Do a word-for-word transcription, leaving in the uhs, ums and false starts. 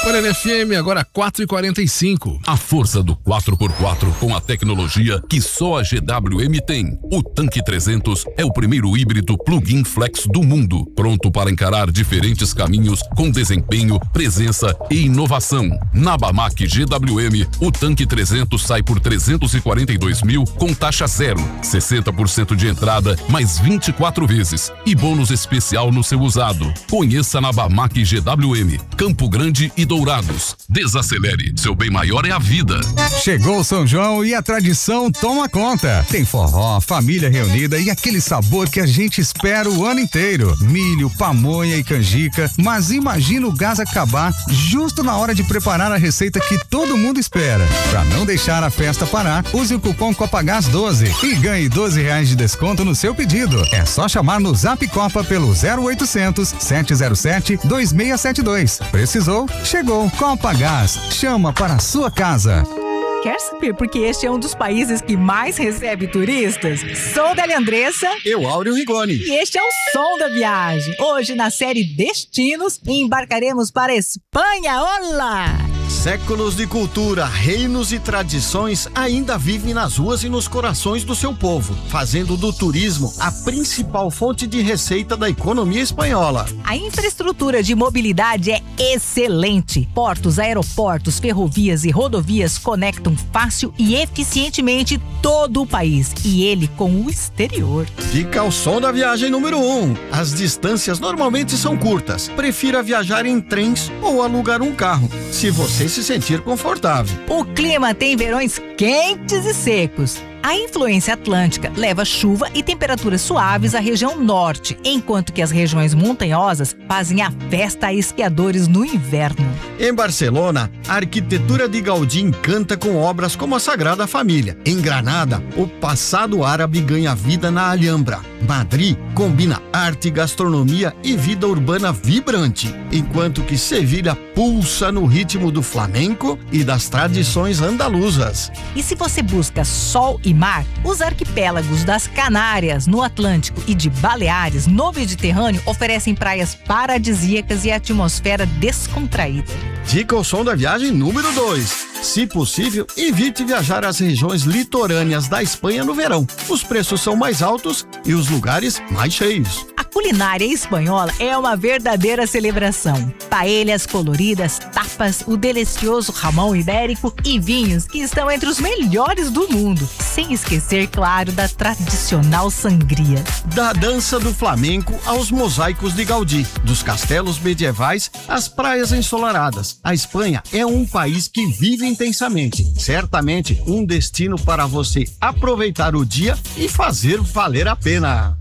Morena F M, agora quatro e quarenta e cinco. A força do quatro por quatro com a tecnologia que só a G W M tem. O Tanque trezentos é o primeiro híbrido plug-in flex do mundo, pronto para encarar diferentes caminhos com desempenho, presença e inovação. Na Bamac G W M, o Tanque trezentos sai por trezentos e quarenta e dois mil com taxa zero, sessenta por cento de entrada, mais vinte e quatro vezes e bônus especial no seu usado. Conheça na Bamac G W M, Campo Grande e Dourados. Desacelere, seu bem maior é a vida. Chegou o São João e a tradição toma conta. Tem forró, família reunida e aquele sabor que a gente espera o ano inteiro. Milho, pamonha e canjica, mas imagina o gás acabar justo na hora de preparar a receita que todo mundo espera. Pra não deixar a festa parar, use o cupom Copagás doze e ganhe doze reais de desconto no seu pedido. É só chamar no Zap Copa pelo zero oitocentos, sete zero sete, dois seis sete dois. Precisou? Chegou. Copagás. Chama para a sua casa. Quer saber por que este é um dos países que mais recebe turistas? Sou Délia Andressa. Eu, Áureo Rigoni. E este é o Som da Viagem. Hoje, na série Destinos, embarcaremos para a Espanha. Olá! Séculos de cultura, reinos e tradições ainda vivem nas ruas e nos corações do seu povo, fazendo do turismo a principal fonte de receita da economia espanhola. A infraestrutura de mobilidade é excelente. Portos, aeroportos, ferrovias e rodovias conectam fácil e eficientemente todo o país, e ele com o exterior. Dica ao Som da Viagem número um. As distâncias normalmente são curtas. Prefira viajar em trens ou alugar um carro, se você se sentir confortável. O clima tem verões quentes e secos. A influência atlântica leva chuva e temperaturas suaves à região norte, enquanto que as regiões montanhosas fazem a festa a esquiadores no inverno. Em Barcelona, a arquitetura de Gaudí encanta com obras como a Sagrada Família. Em Granada, o passado árabe ganha vida na Alhambra. Madrid combina arte, gastronomia e vida urbana vibrante, enquanto que Sevilha pulsa no ritmo do flamenco e das tradições andaluzas. E se você busca sol e mar, os arquipélagos das Canárias, no Atlântico, e de Baleares, no Mediterrâneo, oferecem praias paradisíacas e atmosfera descontraída. Dica ao Som da Viagem número dois. Se possível, evite viajar às regiões litorâneas da Espanha no verão. Os preços são mais altos e os lugares mais cheios. A culinária espanhola é uma verdadeira celebração. Paellas coloridas, tapas, o delicioso jamão ibérico e vinhos que estão entre os melhores do mundo. Sem esquecer, claro, da tradicional sangria. Da dança do flamenco aos mosaicos de Gaudí, dos castelos medievais às praias ensolaradas. A Espanha é um país que vive intensamente. Certamente um destino para você aproveitar o dia e fazer valer a pena.